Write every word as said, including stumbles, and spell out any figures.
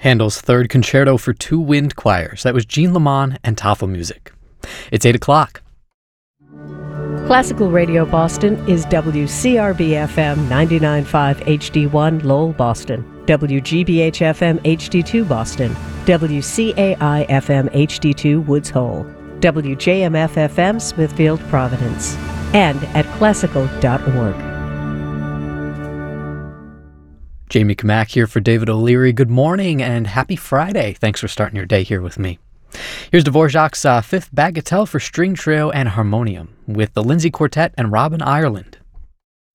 Handel's Third Concerto for Two Wind Choirs. That was Jean Lamont and Tafel Music. It's eight o'clock. Classical Radio Boston is W C R B F M ninety-nine point five H D one Lowell, Boston, W G B H F M H D two Boston, W C A I F M H D two Woods Hole, W J M F F M Smithfield, Providence, and at classical dot org. Jamie Kamack here for David O'Leary. Good morning and happy Friday. Thanks for starting your day here with me. Here's Dvorak's uh, Fifth Bagatelle for string trio and harmonium with the Lindsay Quartet and Robin Ireland.